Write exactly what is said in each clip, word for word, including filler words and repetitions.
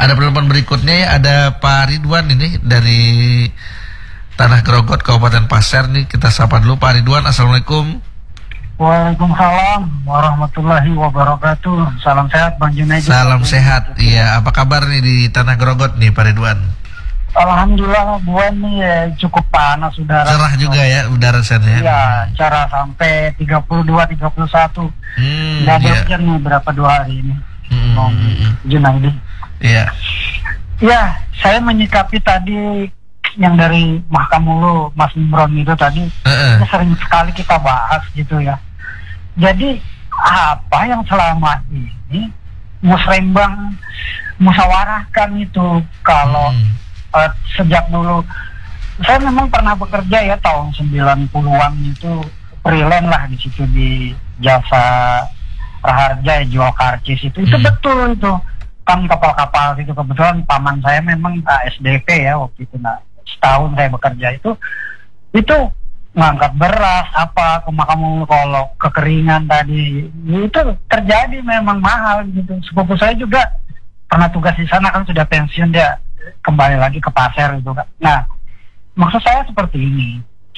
Ada penelpon berikutnya, ada Pak Ridwan ini dari Tanah Grogot, Kabupaten Pasir nih. Kita sapa dulu Pak Ridwan. Assalamualaikum. Waalaikumsalam warahmatullahi wabarakatuh. Salam sehat Bang Junaidi. Salam sehat. Iya, apa kabar nih di Tanah Grogot nih Pak Ridwan? Alhamdulillah buan nih ya, cukup panas udara. Cerah juga ya udara sana ya. Iya, cerah sampai tiga puluh dua tiga puluh satu. Hmm, Nggak ada iya. hujan nih berapa dua hari ini. Hmm, Bang hmm, hmm. Junaidi. Iya. Ya, saya menyikapi tadi yang dari Mahkamulu Mas Imron itu tadi, Uh-uh. ini sering sekali kita bahas gitu ya. Jadi apa yang selama ini musrembang musyawarahkan itu kalau Hmm. uh, sejak dulu saya memang pernah bekerja ya tahun sembilan puluhan itu freelance lah di situ di jasa Raharja jual karcis itu itu Hmm. betul itu kan kapal-kapal itu kebetulan paman saya memang A S D P ya waktu itu. Nah setahun saya bekerja itu itu ngangkat beras apa ke Mahkamulu kalau kekeringan tadi itu terjadi memang mahal gitu. Sepupu saya juga pernah tugas di sana kan sudah pensiun, dia kembali lagi ke pasar gitu kan. Nah maksud saya seperti ini,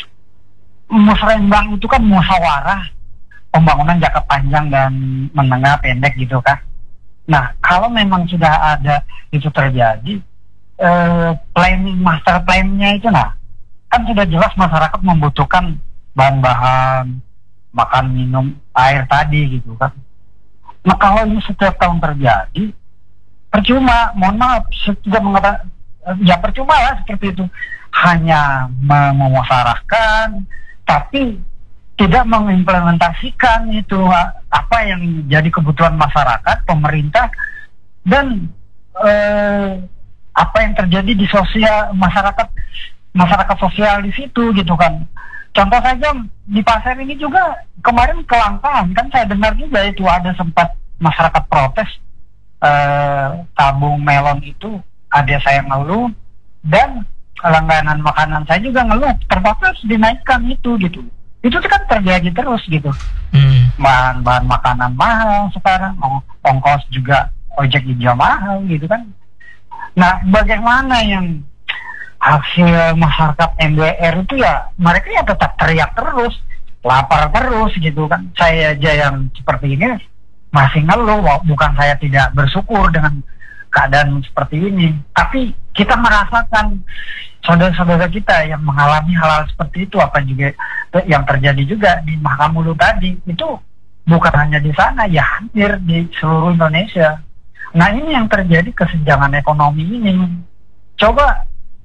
musrembang itu kan musyawarah pembangunan jangka panjang dan menengah pendek gitu kan. Nah kalau memang sudah ada itu terjadi eh, planning master plan-nya itu, nah kan sudah jelas masyarakat membutuhkan bahan-bahan makan minum air tadi gitu kan. Nah kalau ini setiap tahun terjadi percuma, mohon maaf sudah mengatakan ya percuma lah seperti itu, hanya memusyawarahkan tapi tidak mengimplementasikan itu apa yang jadi kebutuhan masyarakat, pemerintah dan eh, apa yang terjadi di sosial masyarakat masyarakat sosial di situ gitu kan. Contoh saja di pasar ini juga kemarin kelangkaan kan, saya dengar juga itu ada sempat masyarakat protes eh, tabung melon itu ada saya ngeluh dan langganan makanan saya juga ngeluh terpaksa dinaikkan itu gitu. Itu kan terjadi terus gitu. Hmm. Bahan-bahan makanan mahal sekarang, ongkos juga ojek juga mahal gitu kan. Nah bagaimana yang hasil masyarakat M D R itu ya mereka ya tetap teriak terus, lapar terus gitu kan. Saya aja yang seperti ini masih ngeluh, bukan saya tidak bersyukur dengan keadaan seperti ini, tapi kita merasakan saudara-saudara kita yang mengalami hal-hal seperti itu, apa juga yang terjadi juga di Mahkamulu tadi itu bukan hanya di sana ya, hampir di seluruh Indonesia. Nah ini yang terjadi kesenjangan ekonomi ini, coba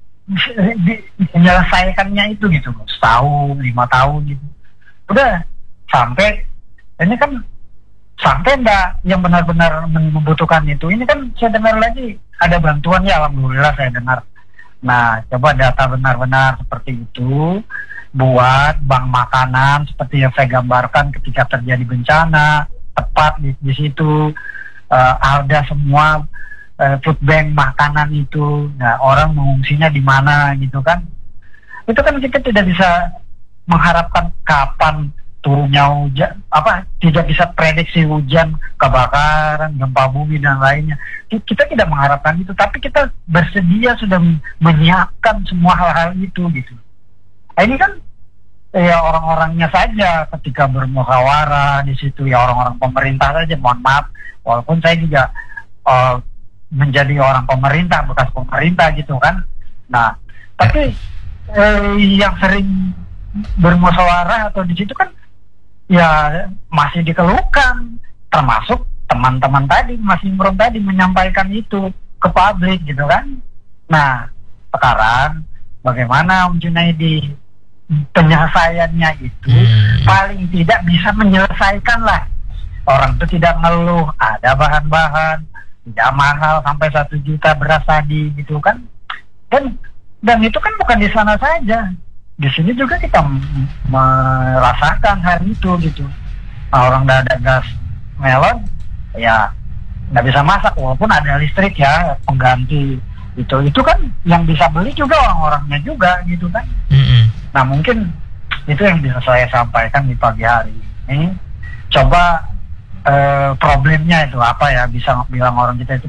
menyelesaikannya itu gitu, setahun, lima tahun gitu, udah sampai ini kan sampai enggak yang benar-benar membutuhkan itu. Ini kan saya dengar lagi ada bantuan ya, alhamdulillah saya dengar. Nah coba data benar-benar seperti itu buat bank makanan seperti yang saya gambarkan ketika terjadi bencana, tepat di, di situ uh, ada semua uh, food bank makanan itu. Nah orang mengungsinya di mana gitu kan. Itu kan kita tidak bisa mengharapkan kapan turunnya hujan, apa tidak bisa prediksi hujan, kebakaran, gempa bumi dan lainnya. Kita tidak mengharapkan itu, tapi kita bersedia sudah menyiapkan semua hal-hal itu gitu. Nah, ini kan ya orang-orangnya saja ketika bermusyawarah di situ ya orang-orang pemerintah saja, mohon maaf walaupun saya juga uh, menjadi orang pemerintah, bekas pemerintah gitu kan. Nah tapi eh, yang sering bermusyawarah atau di situ kan ya masih dikeluhkan, termasuk teman-teman tadi, Mas Imron tadi menyampaikan itu ke publik gitu kan. Nah sekarang bagaimana Om Junaidi penyelesaiannya itu Hmm. paling tidak bisa menyelesaikan lah. Orang itu tidak ngeluh, ada bahan-bahan tidak mahal sampai satu juta beras tadi gitu kan. Dan dan itu kan bukan di sana saja, di sini juga kita m- merasakan hal itu gitu. Nah, orang udah ada gas melon ya nggak bisa masak walaupun ada listrik ya pengganti itu itu kan yang bisa beli juga orang-orangnya juga gitu kan. Hmm. Nah mungkin itu yang bisa saya sampaikan di pagi hari ini. Coba eh, problemnya itu apa ya, bisa bilang orang kita itu